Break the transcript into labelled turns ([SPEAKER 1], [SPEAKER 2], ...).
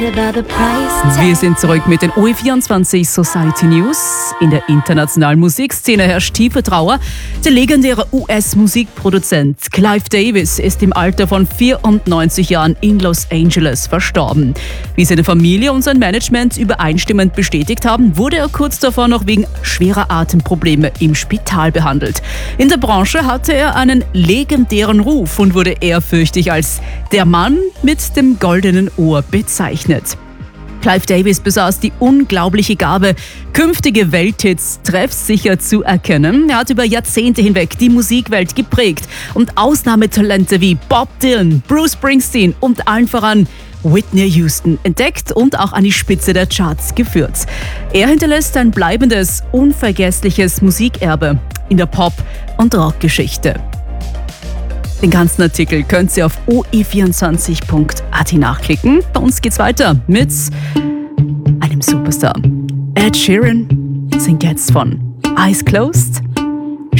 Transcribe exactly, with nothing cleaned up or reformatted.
[SPEAKER 1] Wir sind zurück mit den O E vierundzwanzig Society News. In der internationalen Musikszene herrscht tiefe Trauer. Der legendäre U S-Musikproduzent Clive Davis ist im Alter von vierundneunzig Jahren in Los Angeles verstorben. Wie seine Familie und sein Management übereinstimmend bestätigt haben, wurde er kurz davor noch wegen schwerer Atemprobleme im Spital behandelt. In der Branche hatte er einen legendären Ruf und wurde ehrfürchtig als der Mann mit dem goldenen Ohr bezeichnet. Clive Davis besaß die unglaubliche Gabe, künftige Welthits treffsicher zu erkennen. Er hat über Jahrzehnte hinweg die Musikwelt geprägt und Ausnahmetalente wie Bob Dylan, Bruce Springsteen und allen voran Whitney Houston entdeckt und auch an die Spitze der Charts geführt. Er hinterlässt ein bleibendes, unvergessliches Musikerbe in der Pop- und Rockgeschichte. Den ganzen Artikel könnt ihr auf o e vierundzwanzig punkt a t nachklicken. Bei uns geht's weiter mit einem Superstar. Ed Sheeran singt jetzt von Eyes Closed.